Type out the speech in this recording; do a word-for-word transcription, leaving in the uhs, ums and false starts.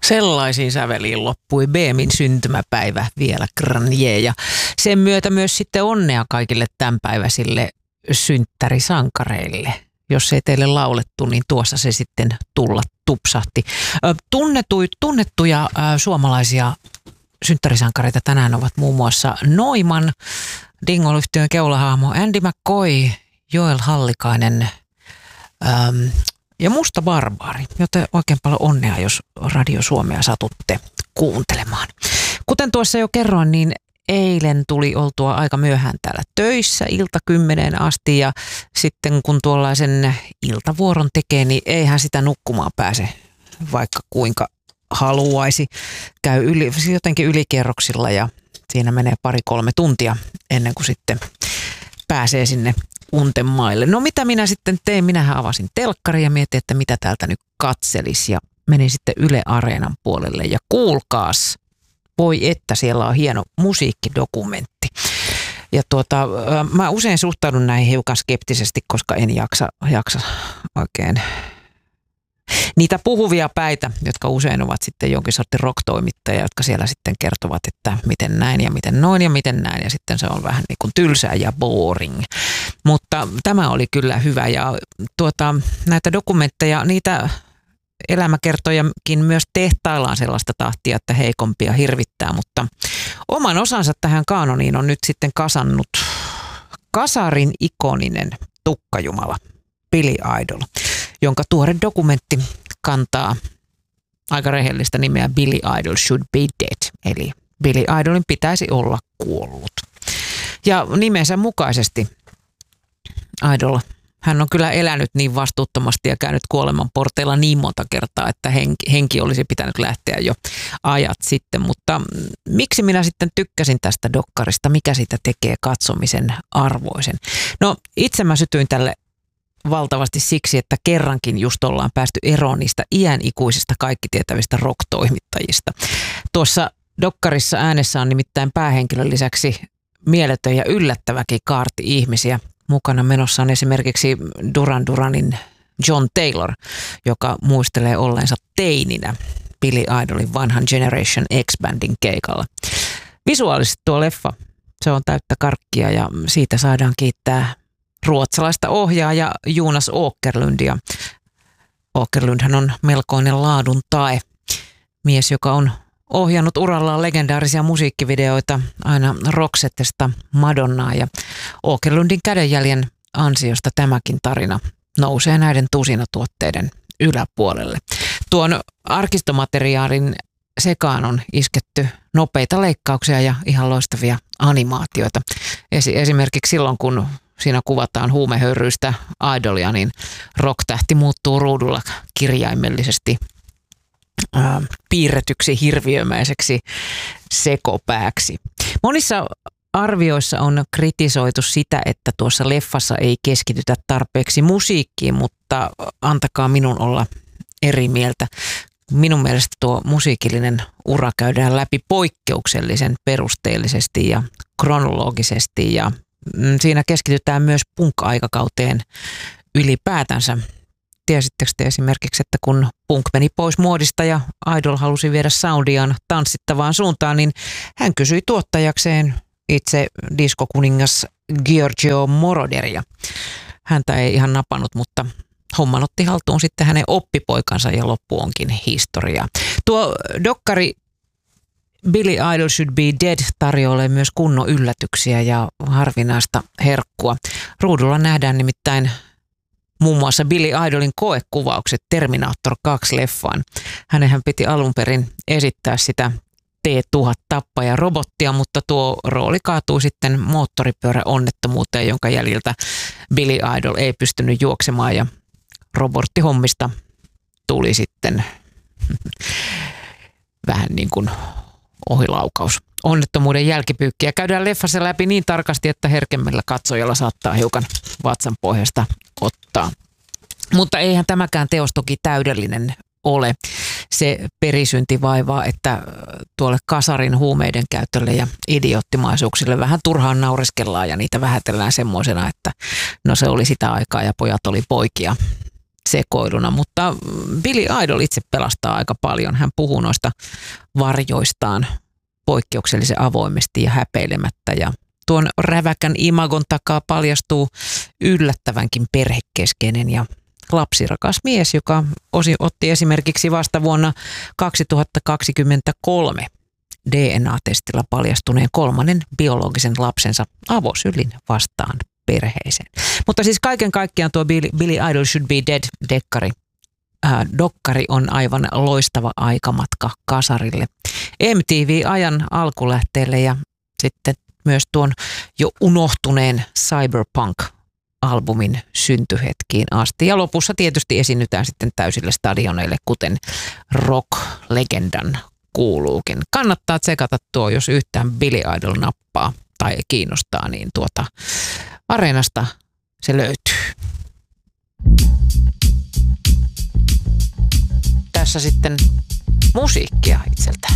Sellaisiin säveliin loppui Beemin syntymäpäivä vielä Granier ja sen myötä myös sitten onnea kaikille tämänpäiväisille synttärisankareille. Jos ei teille laulettu, niin tuossa se sitten tulla tupsahti. Tunnettuja, tunnettuja suomalaisia synttärisankareita tänään ovat muun muassa Noiman, Dingol-yhtiön keulahahmo Andy McCoy, Joel Hallikainen äm, ja Musta Barbaari, joten oikein paljon onnea, jos Radio Suomea satutte kuuntelemaan. Kuten tuossa jo kerroin, niin eilen tuli oltua aika myöhään täällä töissä ilta kymmeneen asti ja sitten kun tuollaisen iltavuoron tekee, niin eihän sitä nukkumaan pääse vaikka kuinka haluaisi. Käy yli, jotenkin ylikerroksilla ja siinä menee pari-kolme tuntia ennen kuin sitten pääsee sinne unten maille. No mitä minä sitten tein? Minähän avasin telkkari ja mietin, että mitä täältä nyt katselisi ja menin sitten Yle Areenan puolelle ja kuulkaas, voi että siellä on hieno musiikkidokumentti. Ja tuota, mä usein suhtaudun näihin hiukan skeptisesti, koska en jaksa, jaksa oikein niitä puhuvia päitä, jotka usein ovat sitten jonkin sortin rock-toimittajia, jotka siellä sitten kertovat, että miten näin ja miten noin ja miten näin. Ja sitten se on vähän niin kuin tylsää ja boring. Mutta tämä oli kyllä hyvä ja tuota, näitä dokumentteja, niitä elämäkertojakin myös tehtaillaan sellaista tahtia, että heikompia hirvittää, mutta oman osansa tähän kaanoniin on nyt sitten kasannut kasarin ikoninen tukkajumala Billy Idol, jonka tuore dokumentti kantaa aika rehellistä nimeä Billy Idol Should Be Dead, eli Billy Idolin pitäisi olla kuollut. Ja nimensä mukaisesti Idol, hän on kyllä elänyt niin vastuuttomasti ja käynyt kuoleman porteilla niin monta kertaa, että henki, henki olisi pitänyt lähteä jo ajat sitten. Mutta miksi minä sitten tykkäsin tästä dokkarista? Mikä siitä tekee katsomisen arvoisen? No itse mä sytyin tälle valtavasti siksi, että kerrankin just ollaan päästy eroon niistä iänikuisista kaikkitietävistä rock-toimittajista. Tuossa dokkarissa äänessä on nimittäin päähenkilön lisäksi mieletön ja yllättäväkin kaarti ihmisiä. Mukana menossa on esimerkiksi Duran Duranin John Taylor, joka muistelee olleensa teininä Billy Idolin vanhan Generation X-bandin keikalla. Visuaalisesti tuo leffa, se on täyttä karkkia ja siitä saadaan kiittää ruotsalaista ohjaaja Jonas Åkerlundia. Åkerlundhan on melkoinen laadun tae. Mies, joka on ohjannut urallaan legendaarisia musiikkivideoita aina Roxettesta Madonnaa ja Åkerlundin kädenjäljen ansiosta tämäkin tarina nousee näiden tusinatuotteiden yläpuolelle. Tuon arkistomateriaalin sekaan on isketty nopeita leikkauksia ja ihan loistavia animaatioita. Esimerkiksi silloin, kun siinä kuvataan huumehöyryistä idolia, niin rock-tähti muuttuu ruudulla kirjaimellisesti ää, piirretyksi hirviömäiseksi sekopääksi. Monissa arvioissa on kritisoitu sitä, että tuossa leffassa ei keskitytä tarpeeksi musiikkiin, mutta antakaa minun olla eri mieltä. Minun mielestä tuo musiikillinen ura käydään läpi poikkeuksellisen perusteellisesti ja kronologisesti ja siinä keskitytään myös punk-aikakauteen ylipäätänsä. Tiesittekö te esimerkiksi, että kun punk meni pois muodista ja Idol halusi viedä soundiaan tanssittavaan suuntaan, niin hän kysyi tuottajakseen itse diskokuningas Giorgio Moroderia. Häntä ei ihan napannut, mutta homman otti haltuun sitten hänen oppipoikansa ja loppu onkin historiaa. Tuo dokkari Billy Idol Should Be Dead tarjoilee myös kunnon yllätyksiä ja harvinaista herkkua. Ruudulla nähdään nimittäin muun muassa Billy Idolin koekuvaukset Terminator kaksi -leffaan. Hänenhän piti alun perin esittää sitä T tuhat -tappaja-robottia, mutta tuo rooli kaatui sitten moottoripyöräonnettomuuteen, jonka jäljiltä Billy Idol ei pystynyt juoksemaan ja robottihommista tuli sitten vähän niin kuin ohilaukaus. Onnettomuuden jälkipyykkiä käydään leffassa läpi niin tarkasti, että herkemmällä katsojalla saattaa hiukan vatsan pohjasta ottaa. Mutta eihän tämäkään teos toki täydellinen ole. Se perisynti vaivaa, että tuolle kasarin huumeiden käytölle ja idioottimaisuuksille vähän turhaan naureskellaan ja niitä vähätellään semmoisena, että no se oli sitä aikaa ja pojat oli poikia. sekoiluna, mutta Billy Idol itse pelastaa aika paljon. Hän puhuu noista varjoistaan poikkeuksellisen avoimesti ja häpeilemättä ja tuon räväkän imagon takaa paljastuu yllättävänkin perhekeskeinen ja lapsirakas mies, joka otti esimerkiksi vasta vuonna kaksituhattakaksikymmentäkolme D N A-testillä paljastuneen kolmannen biologisen lapsensa avosylin vastaan perheeseen. Mutta siis kaiken kaikkiaan tuo Billy, Billy Idol Should Be Dead-dekkari, äh, dokkari on aivan loistava aikamatka kasarille, M T V-ajan alkulähteelle ja sitten myös tuon jo unohtuneen Cyberpunk-albumin syntyhetkiin asti. Ja lopussa tietysti esiinnytään sitten täysille stadioneille, kuten rock-legendan kuuluukin. Kannattaa tsekata tuo, jos yhtään Billy Idol nappaa tai kiinnostaa, niin tuota Areenasta se löytyy. Tässä sitten musiikkia itseltä.